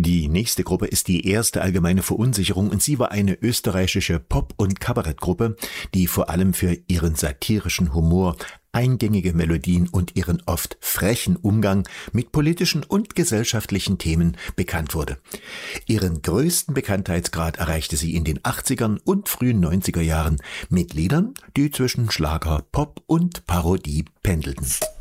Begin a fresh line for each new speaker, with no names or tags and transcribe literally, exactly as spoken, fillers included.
Die nächste Gruppe ist die Erste Allgemeine Verunsicherung und sie war eine österreichische Pop- und Kabarettgruppe, die vor allem für ihren satirischen Humor, eingängige Melodien und ihren oft frechen Umgang mit politischen und gesellschaftlichen Themen bekannt wurde. Ihren größten Bekanntheitsgrad erreichte sie in den achtzigern und frühen neunziger Jahren mit Liedern, die zwischen Schlager, Pop und Parodie pendelten.